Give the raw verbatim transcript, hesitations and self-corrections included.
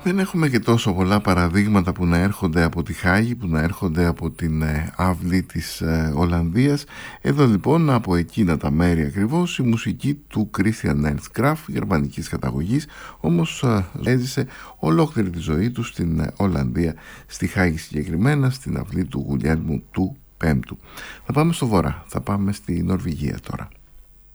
Δεν έχουμε και τόσο πολλά παραδείγματα που να έρχονται από τη Χάγη, που να έρχονται από την ε, αυλή της ε, Ολλανδίας. Εδώ λοιπόν, από εκείνα τα μέρη ακριβώς, η μουσική του Christian Ernst Graf, γερμανικής καταγωγής, όμως ε, έζησε ολόκληρη τη ζωή του στην ε, Ολλανδία, στη Χάγη συγκεκριμένα, στην αυλή του Γουλιέλμου του Πέμπτου. Θα πάμε στο βορρά, θα πάμε στη Νορβηγία τώρα.